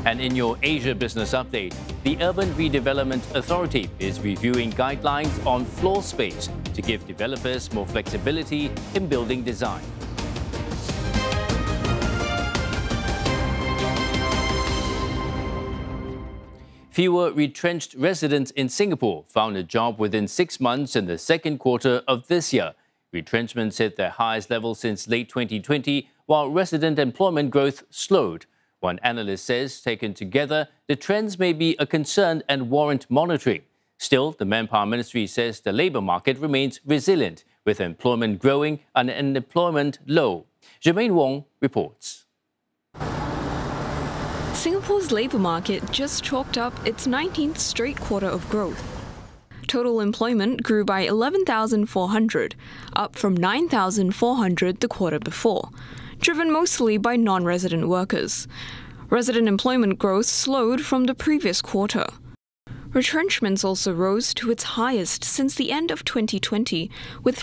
And in your Asia Business Update, the Urban Redevelopment Authority is reviewing guidelines on floor space to give developers more flexibility in building design. Fewer retrenched residents in Singapore found a job within 6 months in the second quarter of this year. Retrenchments hit their highest level since late 2020, while resident employment growth slowed. One analyst says, taken together, the trends may be a concern and warrant monitoring. Still, the Manpower Ministry says the labour market remains resilient, with employment growing and unemployment low. Jermaine Wong reports. Singapore's labour market just chalked up its 19th straight quarter of growth. Total employment grew by 11,400, up from 9,400 the quarter before, driven mostly by non-resident workers. Resident employment growth slowed from the previous quarter. Retrenchments also rose to its highest since the end of 2020, with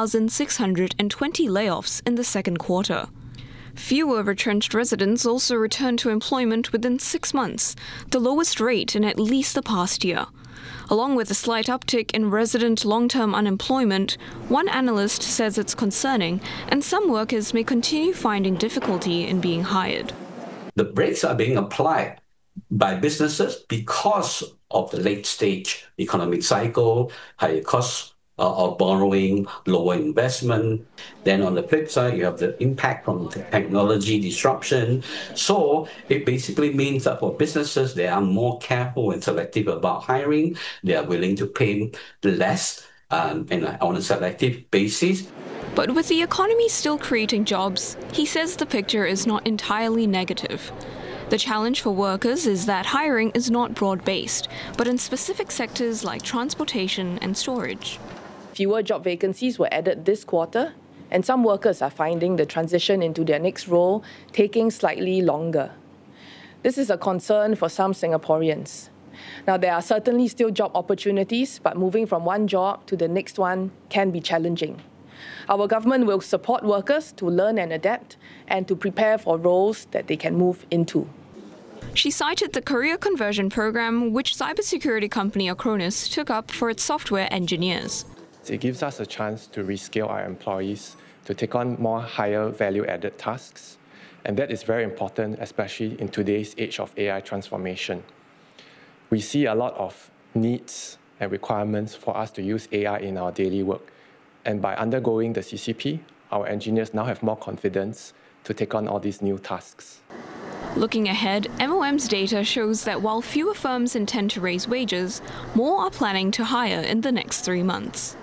4,620 layoffs in the second quarter. Fewer retrenched residents also returned to employment within 6 months, the lowest rate in at least the past year. Along with a slight uptick in resident long-term unemployment, one analyst says it's concerning, and some workers may continue finding difficulty in being hired. The brakes are being applied by businesses because of the late-stage economic cycle, higher costs of borrowing, lower investment. Then on the flip side, you have the impact from technology disruption. So it basically means that for businesses, they are more careful and selective about hiring. They are willing to pay less on a selective basis. But with the economy still creating jobs, he says the picture is not entirely negative. The challenge for workers is that hiring is not broad-based, but in specific sectors like transportation and storage. Fewer job vacancies were added this quarter, and some workers are finding the transition into their next role taking slightly longer. This is a concern for some Singaporeans. Now, there are certainly still job opportunities, but moving from one job to the next one can be challenging. Our government will support workers to learn and adapt and to prepare for roles that they can move into. She cited the career conversion program which cybersecurity company Acronis took up for its software engineers. It gives us a chance to reskill our employees to take on more higher value-added tasks. And that is very important, especially in today's age of AI transformation. We see a lot of needs and requirements for us to use AI in our daily work. And by undergoing the CCP, our engineers now have more confidence to take on all these new tasks. Looking ahead, MOM's data shows that while fewer firms intend to raise wages, more are planning to hire in the next 3 months.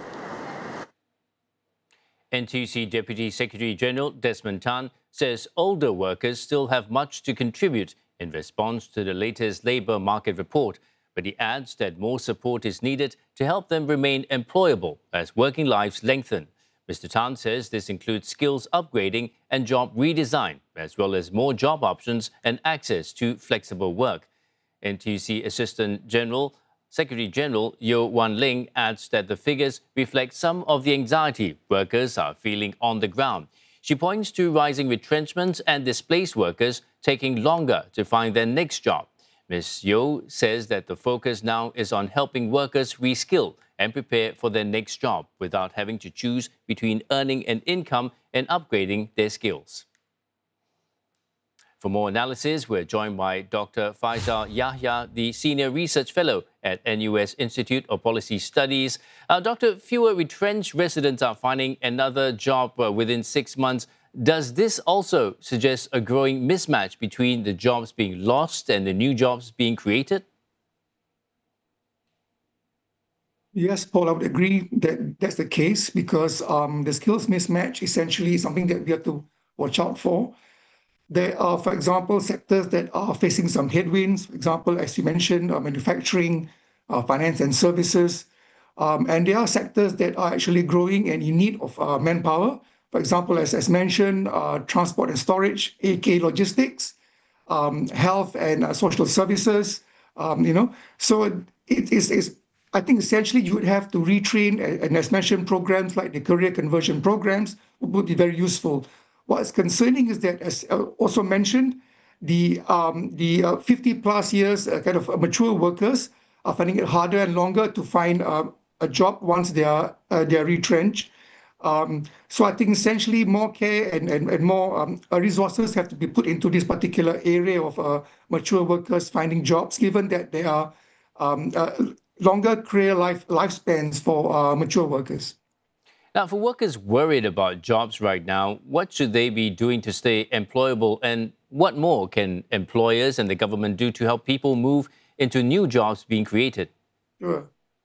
NTUC Deputy Secretary-General Desmond Tan says older workers still have much to contribute in response to the latest labour market report, but he adds that more support is needed to help them remain employable as working lives lengthen. Mr. Tan says this includes skills upgrading and job redesign, as well as more job options and access to flexible work. NTUC Assistant Secretary-General Yeo Wan Ling adds that the figures reflect some of the anxiety workers are feeling on the ground. She points to rising retrenchments and displaced workers taking longer to find their next job. Ms. Yeo says that the focus now is on helping workers reskill and prepare for their next job without having to choose between earning an income and upgrading their skills. For more analysis, we're joined by Dr. Faisal Yahya, the Senior Research Fellow at NUS Institute of Policy Studies. Doctor, fewer retrenched residents are finding another job within 6 months. Does this also suggest a growing mismatch between the jobs being lost and the new jobs being created? Yes, Paul, I would agree that that's the case because the skills mismatch essentially is something that we have to watch out for. There are, for example, sectors that are facing some headwinds. For example, as you mentioned, manufacturing, finance and services. And there are sectors that are actually growing and in need of manpower. For example, as mentioned, transport and storage, aka logistics, health and social services, So it is, I think essentially you would have to retrain, and as mentioned, programs like the career conversion programs would be very useful. What's concerning is that, as also mentioned, the 50 plus years kind of mature workers are finding it harder and longer to find a job once they are retrenched. So I think essentially more care and more resources have to be put into this particular area of mature workers finding jobs, given that there are longer career lifespans for mature workers. Now, for workers worried about jobs right now, what should they be doing to stay employable? And what more can employers and the government do to help people move into new jobs being created? Sure.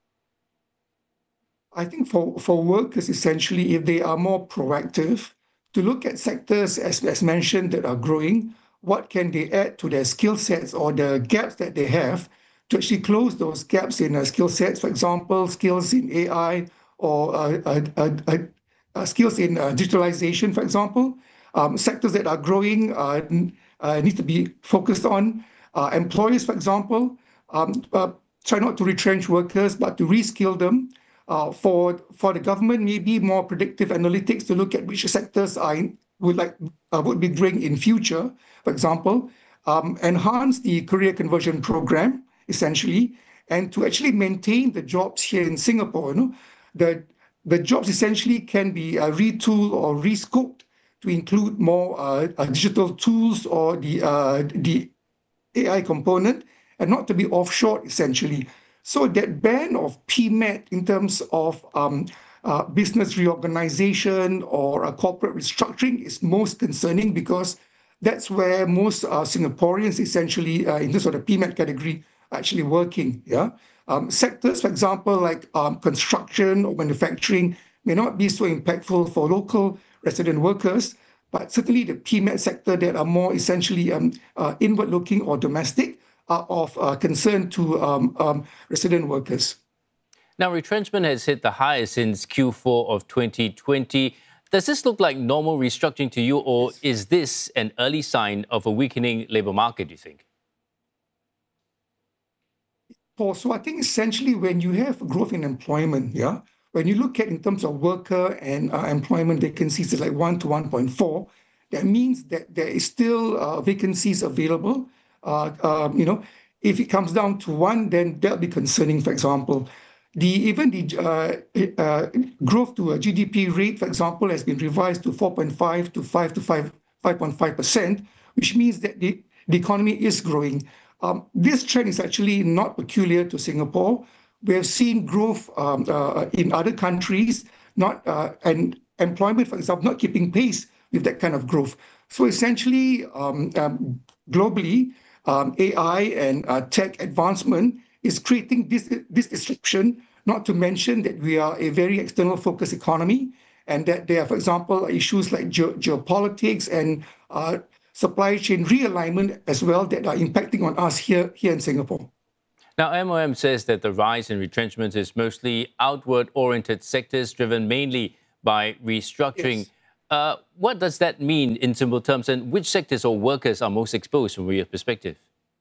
I think for workers, essentially, if they are more proactive, to look at sectors, as mentioned, that are growing, what can they add to their skill sets or the gaps that they have to actually close those gaps in skill sets, for example, skills in AI, or skills in digitalization, for example. Sectors that are growing need to be focused on. Employers, for example, try not to retrench workers, but to reskill them. For the government, maybe more predictive analytics to look at which sectors would be growing in future, for example. Enhance the career conversion program, essentially, and to actually maintain the jobs here in Singapore. The jobs essentially can be retooled or rescoped to include more digital tools or the AI component, and not to be offshore, essentially. So that ban of PMAT in terms of business reorganization or corporate restructuring is most concerning, because that's where most Singaporeans essentially in this sort of PMAT category are actually working. Yeah. Sectors, for example, like construction or manufacturing may not be so impactful for local resident workers, but certainly the PMAT sector that are more essentially inward-looking or domestic are of concern to resident workers. Now, retrenchment has hit the highest since Q4 of 2020. Does this look like normal restructuring to you, or is this an early sign of a weakening labour market, do you think? So I think essentially when you have growth in employment, yeah, when you look at in terms of worker and employment vacancies, it's like 1 to 1.4, that means that there is still vacancies available. If it comes down to 1, then that'll be concerning, for example. Even the growth to a GDP rate, for example, has been revised to 4.5 to 5.5%, which means that the economy is growing. This trend is actually not peculiar to Singapore. We have seen growth in other countries, and employment, for example, not keeping pace with that kind of growth. So essentially, globally, AI and tech advancement is creating this disruption, not to mention that we are a very external focused economy, and that there are, for example, issues like geopolitics and supply chain realignment as well that are impacting on us here in Singapore. Now, MOM says that the rise in retrenchment is mostly outward-oriented sectors driven mainly by restructuring. Yes. What does that mean in simple terms, and which sectors or workers are most exposed from your perspective?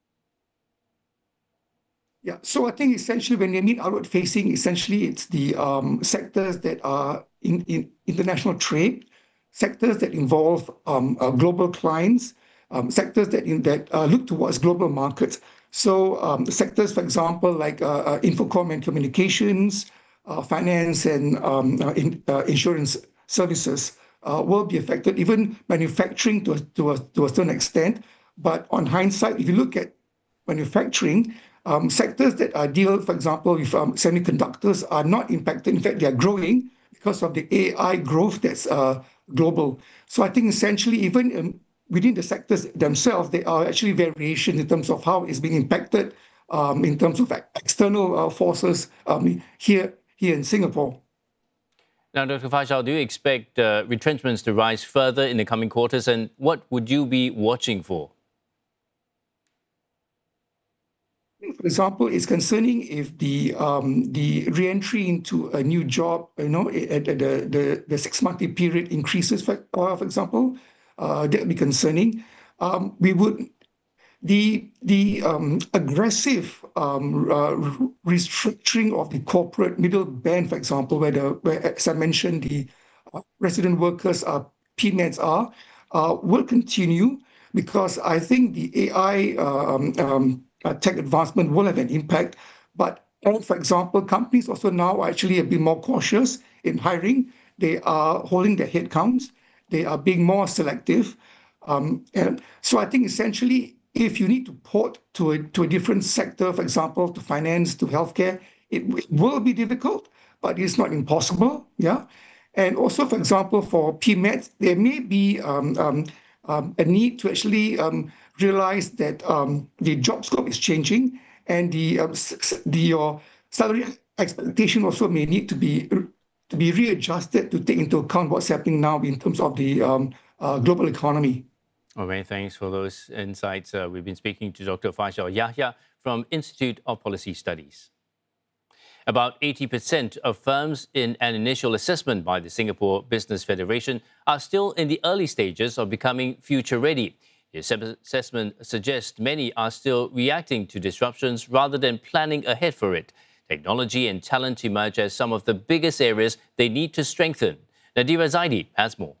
Yeah, so I think essentially when they mean outward-facing, essentially it's the sectors that are in international trade, sectors that involve global clients, sectors that look towards global markets. So sectors, for example, like Infocom and communications, finance and insurance services will be affected, even manufacturing to a certain extent. But on hindsight, if you look at manufacturing, sectors that deal, for example, with semiconductors are not impacted. In fact, they are growing because of the AI growth that's global. So I think essentially even within the sectors themselves, there are actually variations in terms of how it's being impacted in terms of external forces here in Singapore. Now, Dr. Faisal, do you expect retrenchments to rise further in the coming quarters, and what would you be watching for? For example, it's concerning if the re-entry into a new job, at the 6-monthly period increases, for example, that would be concerning. The aggressive restructuring of the corporate middle band, for example, where as I mentioned, the resident workers PMATs will continue. because I think the AI tech advancement will have an impact. But for example, companies also now are actually a bit more cautious in hiring. They are holding their headcounts. They are being more selective. And so I think essentially, if you need to port to a different sector, for example, to finance, to healthcare, it will be difficult, but it's not impossible. Yeah. And also, for example, for PMET, there may be a need to actually realize that the job scope is changing, and your salary expectation also may need to be readjusted to take into account what's happening now in terms of the global economy. Well, many thanks for those insights. We've been speaking to Dr. Faisal Yahya from Institute of Policy Studies. About 80% of firms in an initial assessment by the Singapore Business Federation are still in the early stages of becoming future-ready. The assessment suggests many are still reacting to disruptions rather than planning ahead for it. Technology and talent emerge as some of the biggest areas they need to strengthen. Nadira Zaidi has more.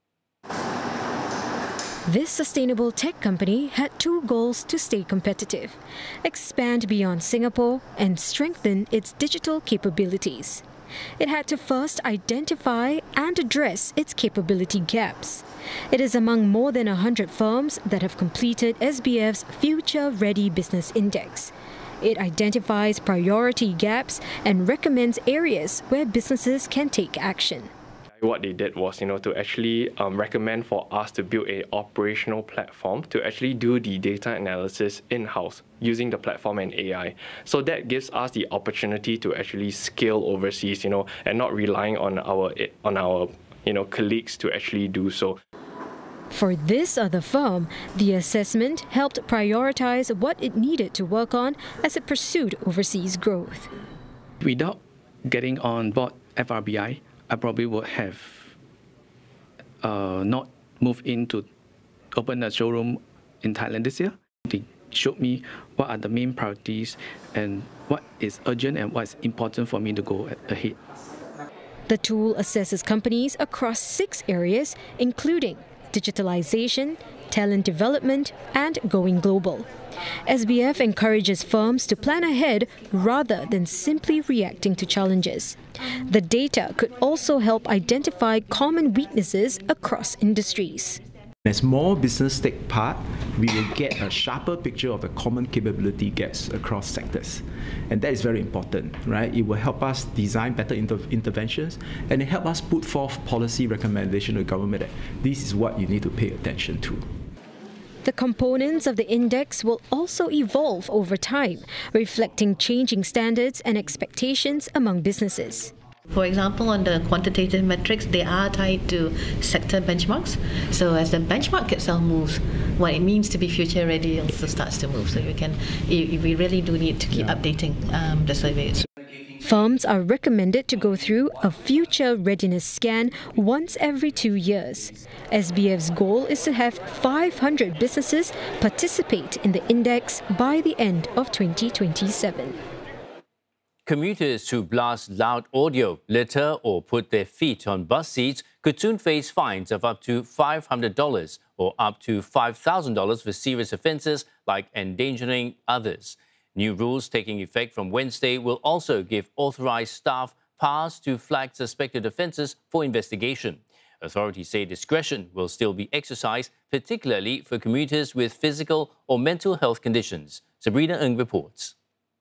This sustainable tech company had two goals to stay competitive: expand beyond Singapore and strengthen its digital capabilities. It had to first identify and address its capability gaps. It is among more than 100 firms that have completed SBF's Future Ready Business Index. It identifies priority gaps and recommends areas where businesses can take action. What they did was, to actually recommend for us to build an operational platform to actually do the data analysis in-house using the platform and AI. So that gives us the opportunity to actually scale overseas, and not relying on our colleagues to actually do so. For this other firm, the assessment helped prioritize what it needed to work on as it pursued overseas growth. Without getting on board FRBI, I probably would have not moved in to open a showroom in Thailand this year. They showed me what are the main priorities and what is urgent and what is important for me to go ahead. The tool assesses companies across 6 areas, including digitalization, talent development, and going global. SBF encourages firms to plan ahead rather than simply reacting to challenges. The data could also help identify common weaknesses across industries. As more business take part, we will get a sharper picture of the common capability gaps across sectors. And that is very important, right? It will help us design better interventions, and it help us put forth policy recommendation to the government that this is what you need to pay attention to. The components of the index will also evolve over time, reflecting changing standards and expectations among businesses. For example, on the quantitative metrics, they are tied to sector benchmarks. So as the benchmark itself moves, what it means to be future ready also starts to move. So we really do need to keep updating the surveys. Firms are recommended to go through a future readiness scan once every 2 years. SBF's goal is to have 500 businesses participate in the index by the end of 2027. Commuters who blast loud audio, litter or put their feet on bus seats could soon face fines of up to $500 or up to $5,000 for serious offences like endangering others. New rules taking effect from Wednesday will also give authorised staff powers to flag suspected offences for investigation. Authorities say discretion will still be exercised, particularly for commuters with physical or mental health conditions. Sabrina Ng reports.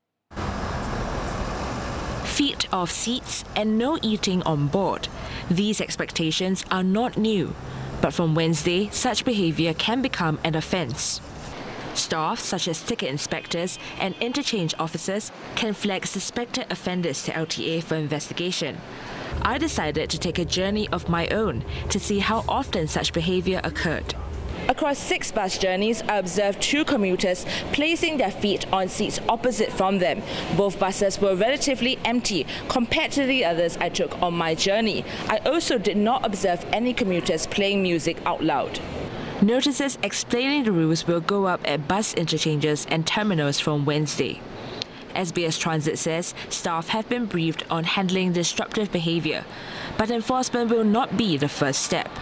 Feet off seats and no eating on board. These expectations are not new, but from Wednesday, such behaviour can become an offence. Staff, such as ticket inspectors and interchange officers, can flag suspected offenders to LTA for investigation. I decided to take a journey of my own to see how often such behaviour occurred. Across 6 bus journeys, I observed 2 commuters placing their feet on seats opposite from them. Both buses were relatively empty compared to the others I took on my journey. I also did not observe any commuters playing music out loud. Notices explaining the rules will go up at bus interchanges and terminals from Wednesday. SBS Transit says staff have been briefed on handling disruptive behaviour, but enforcement will not be the first step.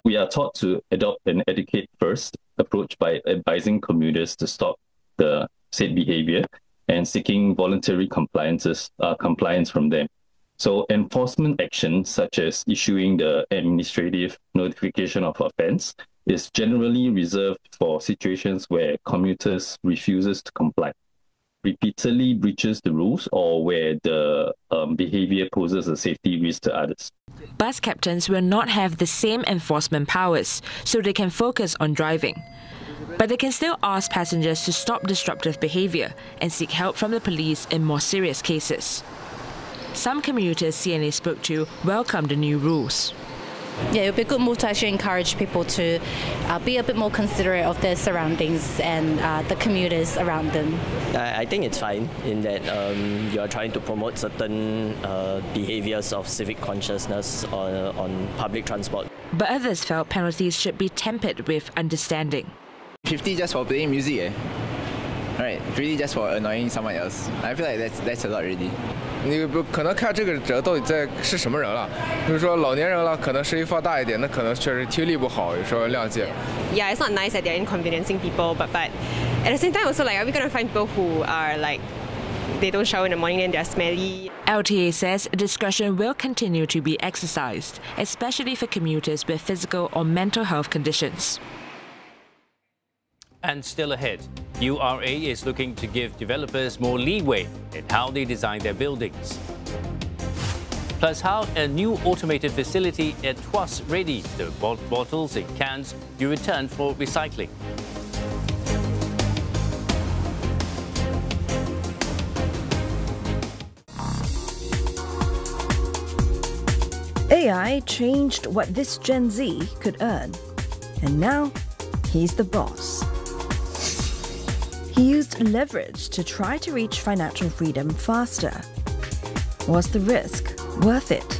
We are taught to adopt an educate first approach by advising commuters to stop the said behavior and seeking voluntary compliance from them. So enforcement action, such as issuing the administrative notification of offense, is generally reserved for situations where commuters refuses to comply, repeatedly breaches the rules, or where the behavior poses a safety risk to others. Bus captains will not have the same enforcement powers, so they can focus on driving. But they can still ask passengers to stop disruptive behavior and seek help from the police in more serious cases. Some commuters CNA spoke to welcome the new rules. Yeah, it would be a good move to actually encourage people to be a bit more considerate of their surroundings and the commuters around them. I think it's fine in that you are trying to promote certain behaviors of civic consciousness on public transport. But others felt penalties should be tempered with understanding. 50 just for playing music, right? Really just for annoying someone else. I feel like that's a lot already. 你可能看这个人到底是什么人了，比如说老年人了，可能声音放大一点，那可能确实听力不好，有时候谅解。 Yeah, it's not nice that they're inconveniencing people, but at the same time also like, are we going to find people who are like, they don't shower in the morning and they're smelly? LTA says discretion will continue to be exercised, especially for commuters with physical or mental health conditions. And still ahead, URA is looking to give developers more leeway in how they design their buildings. Plus, how a new automated facility at Tuas ready the bottles and cans you return for recycling. AI changed what this Gen Z could earn. And now, he's the boss. He used leverage to try to reach financial freedom faster. Was the risk worth it?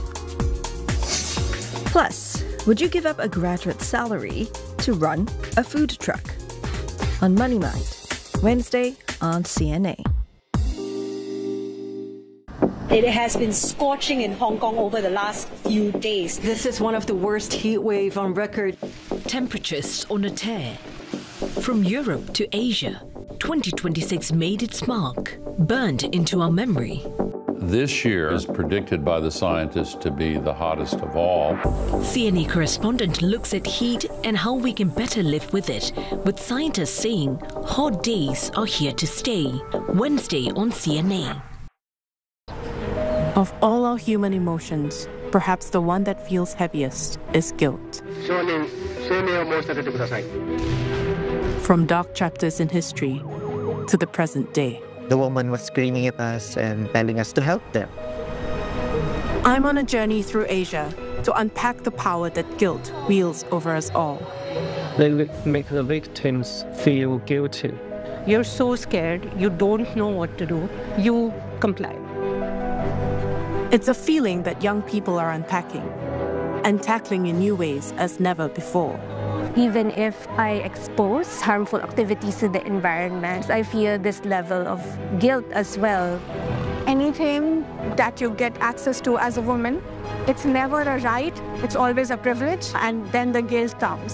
Plus, would you give up a graduate salary to run a food truck? On Money Mind, Wednesday on CNA. It has been scorching in Hong Kong over the last few days. This is one of the worst heat waves on record. Temperatures on a tear. From Europe to Asia, 2026 made its mark, burned into our memory. This year is predicted by the scientists to be the hottest of all. CNA correspondent looks at heat and how we can better live with it, with scientists saying hot days are here to stay. Wednesday on CNA. Of all our human emotions, perhaps the one that feels heaviest is guilt. From dark chapters in history to the present day. The woman was screaming at us and telling us to help them. I'm on a journey through Asia to unpack the power that guilt wields over us all. They make the victims feel guilty. You're so scared, you don't know what to do, you comply. It's a feeling that young people are unpacking and tackling in new ways as never before. Even if I expose harmful activities to the environment, I feel this level of guilt as well. Anything that you get access to as a woman, it's never a right, it's always a privilege, and then the guilt comes.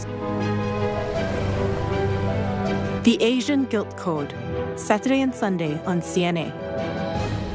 The Asian Guilt Code, Saturday and Sunday on CNA.